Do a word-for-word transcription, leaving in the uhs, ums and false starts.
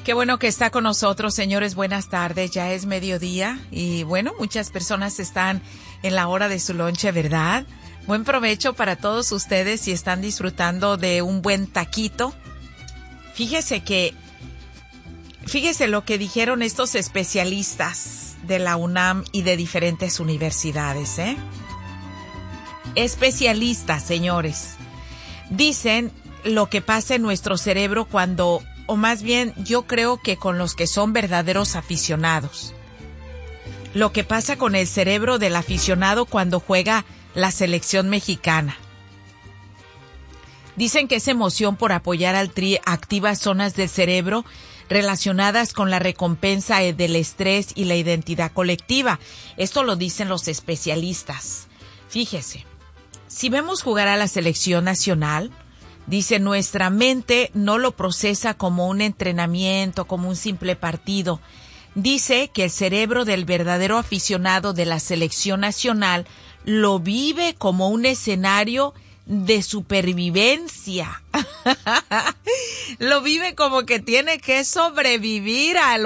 Qué bueno que está con nosotros, señores. Buenas tardes. Ya es mediodía y bueno, muchas personas están en la hora de su lonche, ¿verdad? Buen provecho para todos ustedes si están disfrutando de un buen taquito. Fíjese que, fíjese lo que dijeron estos especialistas de la UNAM y de diferentes universidades, ¿eh? Especialistas, señores. Dicen lo que pasa en nuestro cerebro cuando, o más bien yo creo que con los que son verdaderos aficionados. Lo que pasa con el cerebro del aficionado cuando juega la selección mexicana. Dicen que esa emoción por apoyar al Tri activa zonas del cerebro relacionadas con la recompensa del estrés y la identidad colectiva. Esto lo dicen los especialistas. Fíjese, si vemos jugar a la selección nacional, dice, nuestra mente no lo procesa como un entrenamiento, como un simple partido. Dice que el cerebro del verdadero aficionado de la selección nacional lo vive como un escenario de supervivencia. Lo vive como que tiene que sobrevivir a